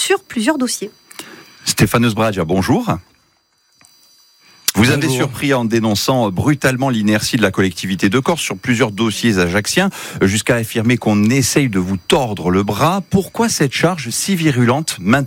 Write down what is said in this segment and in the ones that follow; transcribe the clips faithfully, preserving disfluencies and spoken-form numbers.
sur plusieurs dossiers. Stéphane Eusbragia, bonjour. Vous avez Bonjour. surpris en dénonçant brutalement l'inertie de la collectivité de Corse sur plusieurs dossiers ajacciens, jusqu'à affirmer qu'on essaye de vous tordre le bras. Pourquoi cette charge si virulente maintenant ?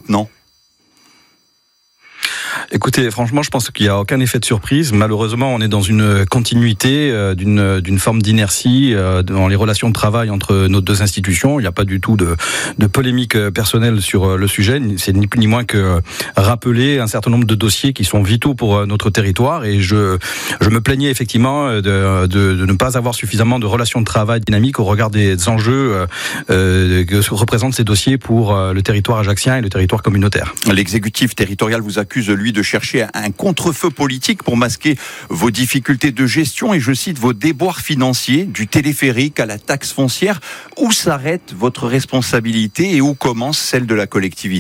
Écoutez, franchement, je pense qu'il n'y a aucun effet de surprise. Malheureusement, on est dans une continuité euh, d'une, d'une forme d'inertie euh, dans les relations de travail entre nos deux institutions. Il n'y a pas du tout de, de polémique personnelle sur le sujet. C'est ni plus ni moins que rappeler un certain nombre de dossiers qui sont vitaux pour notre territoire. Et je, je me plaignais effectivement de, de, de ne pas avoir suffisamment de relations de travail dynamiques au regard des enjeux euh, que représentent ces dossiers pour le territoire ajaccien et le territoire communautaire. L'exécutif territorial vous accuse, lui, de chercher un contre-feu politique pour masquer vos difficultés de gestion et, je cite, vos déboires financiers, du téléphérique à la taxe foncière. Où s'arrête votre responsabilité et où commence celle de la collectivité ?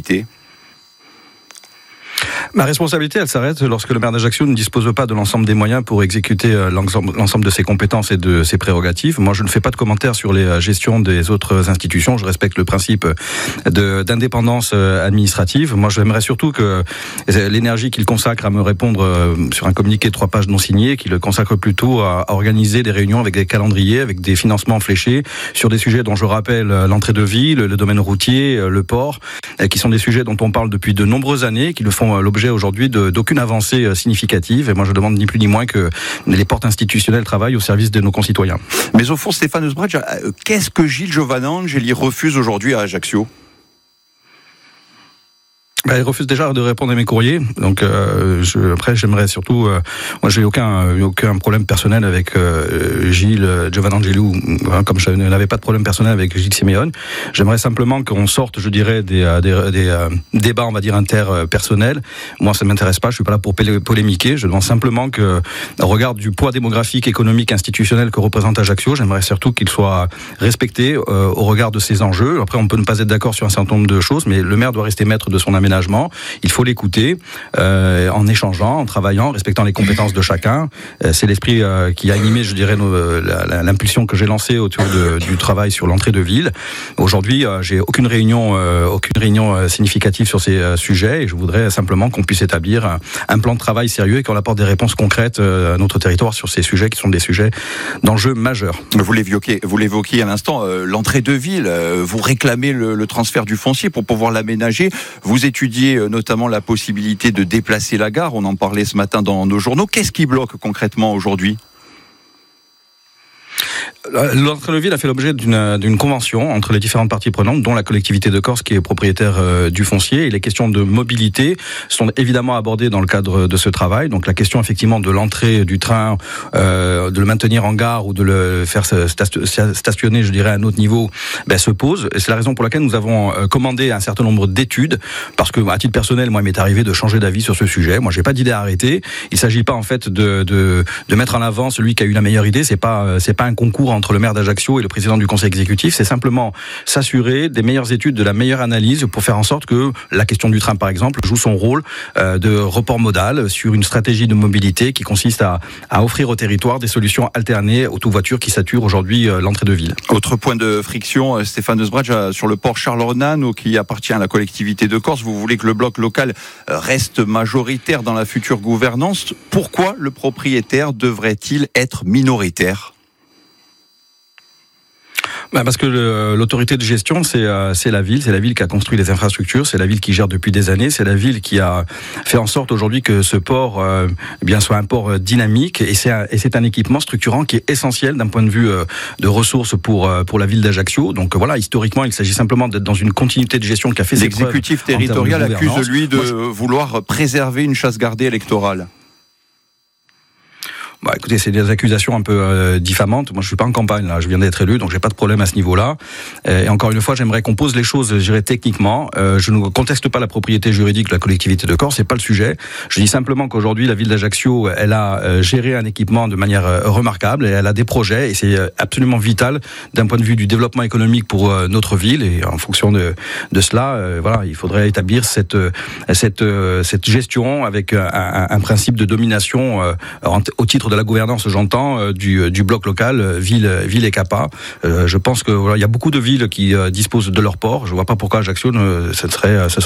Ma responsabilité, elle s'arrête lorsque le maire d'Ajaccio ne dispose pas de l'ensemble des moyens pour exécuter l'ensemble de ses compétences et de ses prérogatives. Moi, je ne fais pas de commentaires sur les gestions des autres institutions. Je respecte le principe de, d'indépendance administrative. Moi, j'aimerais surtout que l'énergie qu'il consacre à me répondre sur un communiqué de trois pages non signé, qu'il le consacre plutôt à organiser des réunions avec des calendriers, avec des financements fléchés sur des sujets dont je rappelle l'entrée de ville, le domaine routier, le port, qui sont des sujets dont on parle depuis de nombreuses années, qui le font l'objet aujourd'hui de, d'aucune avancée significative. Et moi, je demande ni plus ni moins que les portes institutionnelles travaillent au service de nos concitoyens. Mais au fond, Stéphane Eusbragia, qu'est-ce que Gilles Giovanangeli refuse aujourd'hui à Ajaccio ? Bah, il refuse déjà de répondre à mes courriers. Donc euh, je, après, j'aimerais surtout. Euh, moi, j'ai aucun aucun problème personnel avec euh, Gilles Giovanangeli, hein, comme je n'avais pas de problème personnel avec Gilles Siméon. J'aimerais simplement qu'on sorte, je dirais, des des, des euh, débats, on va dire interpersonnels. Moi, ça m'intéresse pas. Je suis pas là pour polémiquer. Je demande simplement que, au regard du poids démographique, économique, institutionnel que représente Ajaccio, j'aimerais surtout qu'il soit respecté euh, au regard de ces enjeux. Après, on peut ne pas être d'accord sur un certain nombre de choses, mais le maire doit rester maître de son aménagement. Il faut l'écouter euh, en échangeant, en travaillant, en respectant les compétences de chacun. Euh, c'est l'esprit euh, qui a animé, je dirais, nos, la, la, l'impulsion que j'ai lancée autour de, du travail sur l'entrée de ville. Aujourd'hui, euh, j'ai aucune réunion, euh, aucune réunion euh, significative sur ces euh, sujets, et je voudrais simplement qu'on puisse établir un, un plan de travail sérieux et qu'on apporte des réponses concrètes euh, à notre territoire sur ces sujets qui sont des sujets d'enjeux majeurs. Vous l'évoquiez, vous l'évoquiez à l'instant, euh, l'entrée de ville. Euh, vous réclamez le, le transfert du foncier pour pouvoir l'aménager. Vous étudiez notamment la possibilité de déplacer la gare, on en parlait ce matin dans nos journaux. Qu'est-ce qui bloque concrètement aujourd'hui ? L'entrée de ville a fait l'objet d'une, d'une convention entre les différentes parties prenantes, dont la collectivité de Corse qui est propriétaire euh, du foncier. Et les questions de mobilité sont évidemment abordées dans le cadre de ce travail. Donc la question effectivement de l'entrée du train, euh, de le maintenir en gare ou de le faire stationner, je dirais, à un autre niveau, ben, se pose. Et c'est la raison pour laquelle nous avons commandé un certain nombre d'études, parce que à titre personnel, moi, il m'est arrivé de changer d'avis sur ce sujet. Moi, j'ai pas d'idée arrêtée. Il s'agit pas en fait de, de, de mettre en avant celui qui a eu la meilleure idée. C'est pas, c'est pas un concours entre le maire d'Ajaccio et le président du conseil exécutif, c'est simplement s'assurer des meilleures études, de la meilleure analyse pour faire en sorte que la question du train, par exemple, joue son rôle euh, de report modal sur une stratégie de mobilité qui consiste à, à offrir au territoire des solutions alternées aux tout-voitures qui saturent aujourd'hui euh, l'entrée de ville. Autre point de friction, Stéphane Eusbragia, sur le port Charles-Ornano qui appartient à la collectivité de Corse, vous voulez que le bloc local reste majoritaire dans la future gouvernance. Pourquoi le propriétaire devrait-il être minoritaire ? Bah parce que le, l'autorité de gestion, c'est, euh, c'est la ville, c'est la ville qui a construit les infrastructures, c'est la ville qui gère depuis des années, c'est la ville qui a fait en sorte aujourd'hui que ce port euh, eh bien soit un port dynamique, et c'est, un, et c'est un équipement structurant qui est essentiel d'un point de vue euh, de ressources pour euh, pour la ville d'Ajaccio. Donc euh, voilà, historiquement, il s'agit simplement d'être dans une continuité de gestion qui a fait ses preuves. L'exécutif territorial accuse lui de Moi, je... vouloir préserver une chasse gardée électorale. Bah, écoutez, c'est des accusations un peu euh, diffamantes. Moi, je suis pas en campagne, là. Je viens d'être élu, donc j'ai pas de problème à ce niveau-là. Et encore une fois, j'aimerais qu'on pose les choses, je dirais, techniquement. Euh, je ne conteste pas la propriété juridique de la collectivité de Corse, c'est pas le sujet. Je dis simplement qu'aujourd'hui, la ville d'Ajaccio, elle a euh, géré un équipement de manière euh, remarquable, et elle a des projets, et c'est euh, absolument vital d'un point de vue du développement économique pour euh, notre ville. Et en fonction de, de cela, euh, voilà, il faudrait établir cette euh, cette euh, cette gestion avec un, un, un principe de domination euh, au titre de la gouvernance, j'entends, euh, du, du bloc local, euh, ville, ville et Capa. Euh, je pense que voilà, il y a beaucoup de villes qui euh, disposent de leur port. Je vois pas pourquoi Ajaccio, ne, ce serait, ce serait